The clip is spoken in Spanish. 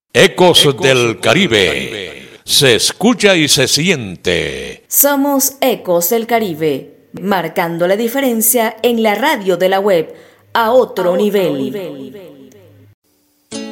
Ecos del Caribe. Se escucha y se siente. Somos Ecos del Caribe, marcando la diferencia en la radio de la web a otro nivel.